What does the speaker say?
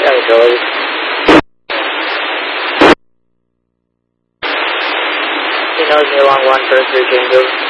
Eligibility. He knows me along 1 for 3 changes.